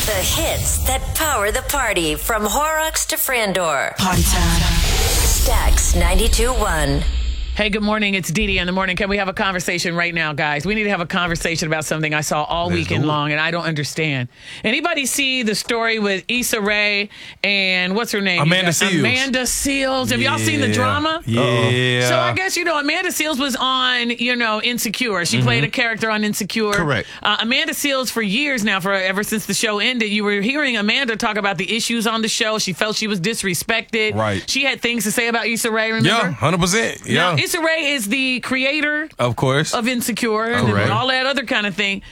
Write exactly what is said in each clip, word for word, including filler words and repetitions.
The hits that power the party from Horrocks to Frandor. Party time. Stax ninety-two point one. Hey, good morning. It's Dee Dee in the morning. Can we have a conversation right now, guys? We need to have a conversation about something I saw all Let's weekend do it. long, and I don't understand. Anybody see the story with Issa Rae and what's her name? Amanda You got- Seals. Amanda Seals. Have y'all seen the Yeah. drama? Yeah. So I guess, you know, Amanda Seals was on, you know, Insecure. She played a character on Insecure. Correct. Uh, Amanda Seals, for years now, for ever since the show ended, you were hearing Amanda talk about the issues on the show. She felt she was disrespected. Right. She had things to say about Issa Rae, remember? Yeah, one hundred percent. Yeah. Now, Issa Rae is the creator Of course. of Insecure and Correct. all that other kind of thing.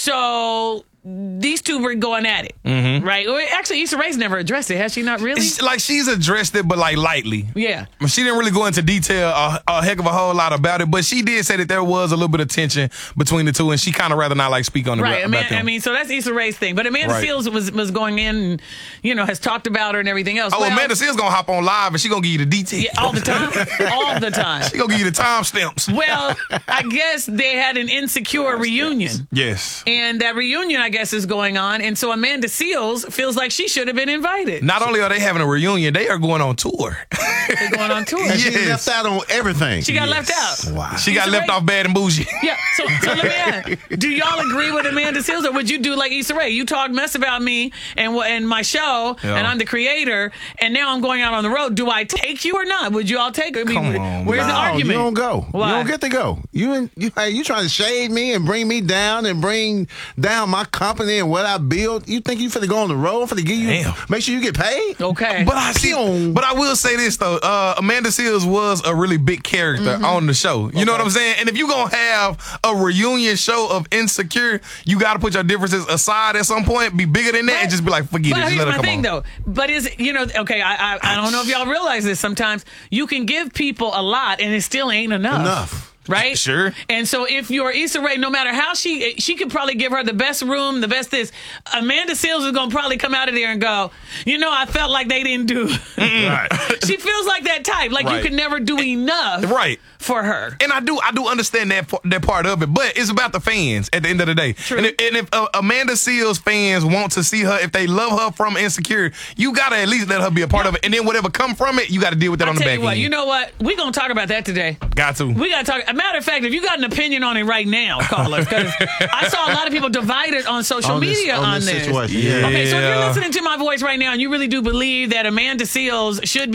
So these two were going at it, Mm-hmm. right? Well, actually, Issa Rae's never addressed it, has she? Not really. It's like she's addressed it, but like lightly. Yeah. She didn't really go into detail a, a heck of a whole lot about it, but she did say that there was a little bit of tension between the two, and she kind of rather not like speak on it Right, I mean, about them. I mean, so that's Issa Rae's thing. But Amanda Right. Seals was was going in and, you know, has talked about her and everything else. oh, Well, Amanda Seals gonna hop on live and she gonna give you the details. yeah, all the time. all the time. She gonna give you the timestamps. Well, I guess they had an Insecure reunion. Yes. And that reunion, I guess, is going on. And so Amanda Seals feels like she should have been invited. Not only are they having a reunion, they are going on tour. They're going on tour. And she Yes. left out on everything. She got left out. Wow. She got Issa left Rae- off bad and bougie. Yeah, so, so let me ask, do y'all agree with Amanda Seals, or would you do like Issa Rae? You talk mess about me and wha- and my show, Yeah. and I'm the creator, and now I'm going out on the road. Do I take you or not? Would you all take her? I mean, Come on, where's the No, argument? You don't go. Why? You don't get to go. You and you, hey, you trying to shade me and bring me down and bring down my company and what I build. You think you finna go on the road? Finna give you Damn. make sure you get paid? Okay. But I see, Damn. but I will say this though, uh, Amanda Seals was a really big character on the show. You know what I'm saying? And if you gonna have a reunion show of Insecure, you got to put your differences aside at some point, be bigger than that, But- and just be like, forget But it, just here's let my her come thing, on. though. But is you know okay? I, I I don't know if y'all realize this. Sometimes you can give people a lot, and it still ain't enough. Enough. Right? Sure. And so if you're Issa Rae, no matter how she she could probably give her the best room, the best this. Amanda Seals is gonna probably come out of there and go, you know, I felt like they didn't do. Right. She feels like that type. Like you Right. can never do enough. Right. For her. And I do, I do understand that p- that part of it, but it's about the fans at the end of the day. True. And if, and if uh, Amanda Seals fans want to see her, if they love her from Insecure, you gotta at least let her be a part of it. And then whatever come from it, you got to deal with that I'll on the tell back you what. end. You know what? We're gonna talk about that today. got to. We got to talk. A matter of fact, if you got an opinion on it right now, call us. Because I saw a lot of people divided on social On this- media on on this this. situation, yeah. Okay, so if you're Yeah. listening to my voice right now and you really do believe that Amanda Seals should be